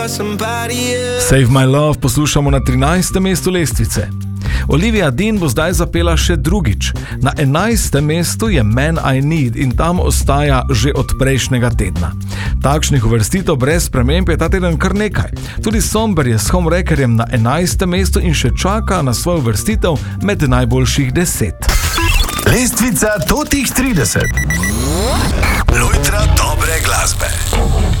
Save My Love poslušamo na 13. mestu lestvice. Olivia Dean bo zdaj zapela še drugič. Na 11. mestu je Man I Need in tam ostaja že od prejšnjega tedna. Takšnih uvrstitev brez sprememb je ta teden kar nekaj. Tudi Somber je s Homewreckerjem na 11. mestu in še čaka na svoj uvrstitev med najboljših 10. Lestvica totih 30. Lojtra dobre glasbe.